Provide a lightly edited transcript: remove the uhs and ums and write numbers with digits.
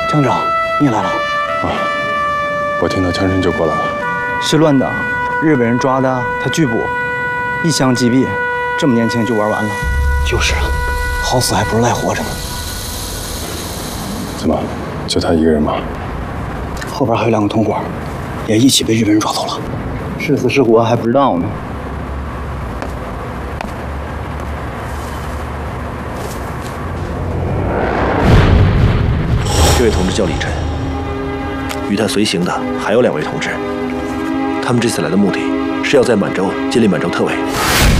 厂长，你来了。 啊，我听到枪声就过来了。 是乱党，日本人抓的他拒捕，一枪击毙，这么年轻就玩完了。就是啊，好死还不如赖活着呢。 怎么，就他一个人吗？ 后边还有2个同伙，也一起被日本人抓走了，是死是活还不知道呢。 这位同志叫李晨，与他随行的还有2位同志，他们这次来的目的是要在满洲建立满洲特委。